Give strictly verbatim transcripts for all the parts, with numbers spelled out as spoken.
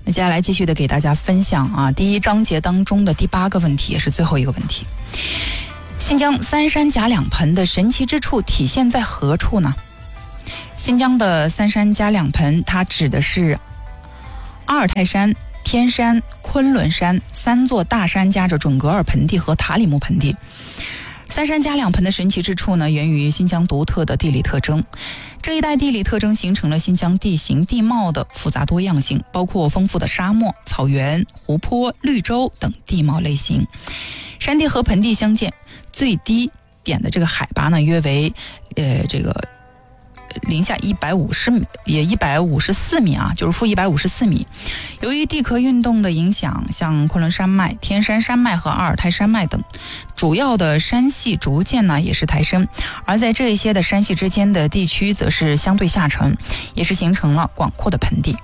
那接下来继续的给大家分享啊，第一章节当中的第八个问题，也是最后一个问题。新疆三山夹两盆的神奇之处体现在何处呢？新疆的三山夹两盆，它指的是阿尔泰山、天山、昆仑山三座大山夹着准噶尔盆地和塔里木盆地。三山夹两盆的神奇之处呢，源于新疆独特的地理特征。这一带地理特征形成了新疆地形地貌的复杂多样性，包括丰富的沙漠、草原、湖泊、绿洲等地貌类型。山地和盆地相间，最低点的这个海拔呢，约为呃这个零下一百五十米，也一百五十四米啊，就是负一百五十四米。由于地壳运动的影响，像昆仑山脉、天山山脉和阿尔泰山脉等主要的山系逐渐呢也是抬升，而在这一些的山系之间的地区则是相对下沉，也是形成了广阔的盆地。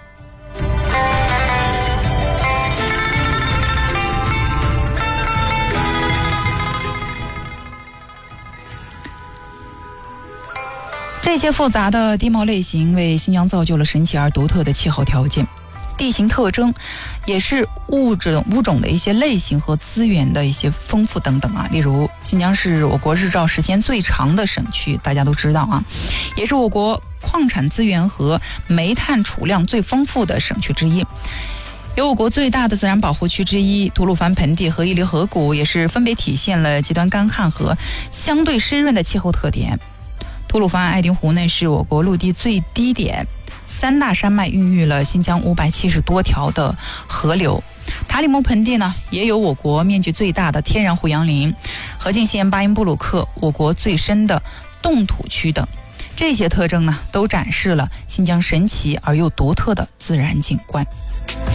这些复杂的地貌类型为新疆造就了神奇而独特的气候条件，地形特征也是物种物种的一些类型和资源的一些丰富等等啊。例如，新疆是我国日照时间最长的省区，大家都知道啊，也是我国矿产资源和煤炭储量最丰富的省区之一。有我国最大的自然保护区之一吐鲁番盆地和伊犁河谷，也是分别体现了极端干旱和相对湿润的气候特点。吐鲁番爱丁湖内是我国陆地最低点，三大山脉孕育了新疆五百七十多条的河流。塔里木盆地呢，也有我国面积最大的天然胡杨林，河静县巴音布鲁克我国最深的冻土区等。这些特征呢，都展示了新疆神奇而又独特的自然景观。